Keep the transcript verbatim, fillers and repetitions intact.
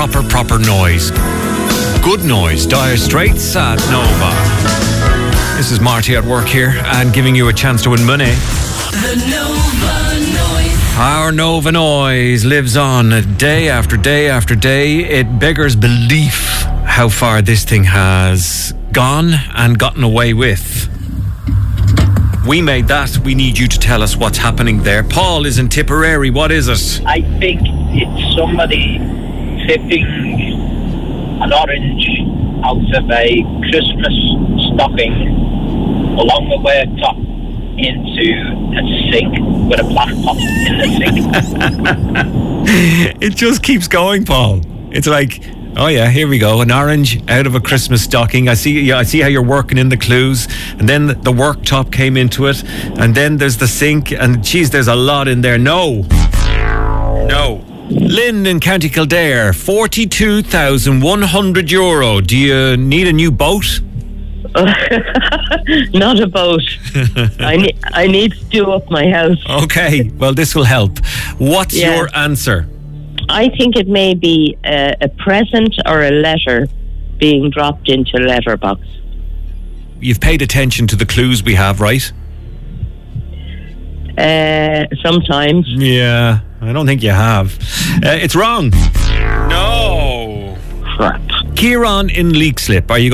proper, proper noise. Good noise. Dire Straits at Nova. This is Marty at work here and giving you a chance to win money. The Nova Noise. Our Nova Noise lives on day after day after day. It beggars belief how far this thing has gone and gotten away with. We made that. We need you to tell us what's happening there. Paul is in Tipperary. What is it? I think it's somebody tipping an orange out of a Christmas stocking along the way top into a sink with a black pot in the sink. It just keeps going, Paul. It's like, oh yeah, here we go. An orange out of a Christmas stocking. I see. Yeah, I see how you're working in the clues. And then the worktop came into it. And then there's the sink. And geez, there's a lot in there. No, no. Lynn in County Kildare, forty-two thousand one hundred euro. Do you need a new boat? Not a boat. I need. I need to do up my house. Okay. Well, this will help. What's Yeah. your answer? I think it may be a, a present or a letter being dropped into a letterbox. You've paid attention to the clues we have, right? Uh, sometimes. Yeah, I don't think you have. Uh, it's wrong. No. Crap. Kieran in Leakslip, are you